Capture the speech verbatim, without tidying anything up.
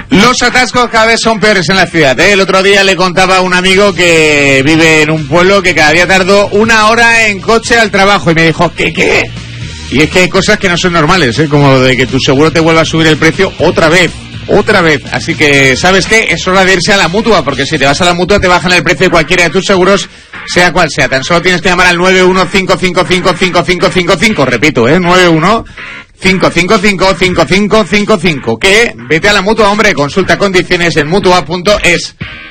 Los atascos cada vez son peores en la ciudad, ¿eh? El otro día le contaba a un amigo que vive en un pueblo que cada día tardó una hora en coche al trabajo y me dijo, ¿qué, qué? Y es que hay cosas que no son normales, ¿eh? Como de que tu seguro te vuelva a subir el precio otra vez, otra vez. Así que, ¿sabes qué? Es hora de irse a la Mutua, porque si te vas a la Mutua te bajan el precio de cualquiera de tus seguros, sea cual sea. Tan solo tienes que llamar al nueve uno cinco cinco cinco cinco cinco cinco cinco, repito, ¿eh? nueve uno cinco cinco cinco cinco cinco cinco cinco. Que vete a la Mutua, hombre, consulta condiciones en mutua punto es.